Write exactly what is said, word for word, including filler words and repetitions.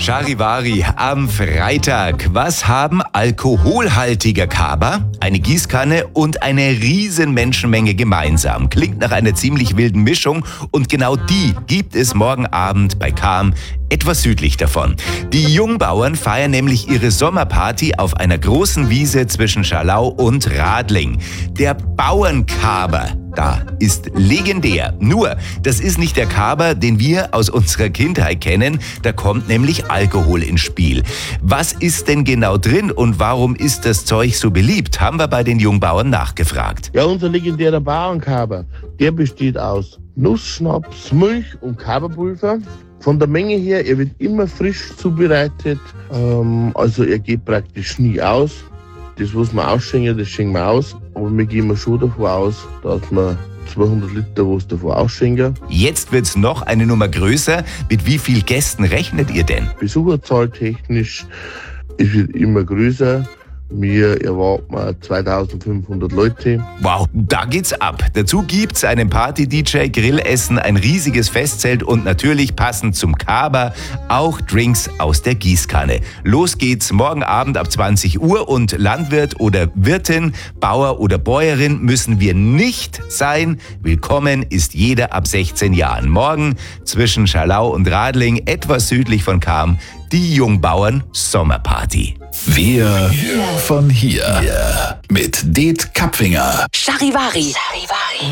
Charivari am Freitag. Was haben alkoholhaltiger Kaba, eine Gießkanne und eine riesen Menschenmenge gemeinsam? Klingt nach einer ziemlich wilden Mischung und genau die gibt es morgen Abend bei Cham, etwas südlich davon. Die Jungbauern feiern nämlich ihre Sommerparty auf einer großen Wiese zwischen Schalau und Radling. Der Bauernkaber da ist legendär. Nur, das ist nicht der Kaber, den wir aus unserer Kindheit kennen. Da kommt nämlich Alkohol ins Spiel. Was ist denn genau drin und warum ist das Zeug so beliebt? Haben wir bei den Jungbauern nachgefragt. Ja, unser legendärer Bauernkaber, der besteht aus Nussschnaps, Milch und Kaberpulver. Von der Menge her, er wird immer frisch zubereitet. Ähm, also er geht praktisch nie aus. Das, was wir ausschenken, das schenken wir aus. Aber wir gehen schon davon aus, dass wir zweihundert Liter was davon ausschenken. Jetzt wird's noch eine Nummer größer. Mit wie vielen Gästen rechnet ihr denn? Besucherzahl technisch, es wird immer größer. Wir erwarten zweitausendfünfhundert Leute. Wow, da geht's ab. Dazu gibt's einen Party-D J, Grillessen, ein riesiges Festzelt und natürlich passend zum Kaber auch Drinks aus der Gießkanne. Los geht's morgen Abend ab zwanzig Uhr und Landwirt oder Wirtin, Bauer oder Bäuerin müssen wir nicht sein. Willkommen ist jeder ab sechzehn Jahren. Morgen zwischen Schalau und Radling, etwas südlich von Cham, die Jungbauern Sommerparty. Wir von hier. Mit Det Kapfinger. Charivari. Charivari.